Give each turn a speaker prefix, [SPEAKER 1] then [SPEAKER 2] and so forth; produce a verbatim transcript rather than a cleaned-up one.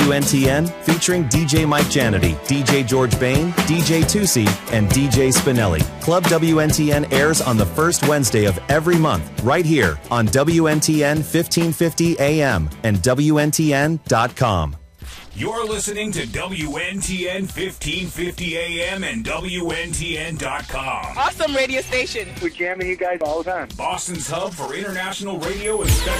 [SPEAKER 1] W N T N, featuring D J Mike Janity, D J George Bain, D J Tusi, and D J Spinelli. Club W N T N airs on the first Wednesday of every month, right here on W N T N fifteen fifty A M and W N T N dot com.
[SPEAKER 2] You're listening to W N T N fifteen fifty A M and W N T N dot com.
[SPEAKER 3] Awesome radio station.
[SPEAKER 4] We're jamming you guys all the time.
[SPEAKER 2] Boston's hub for international radio and special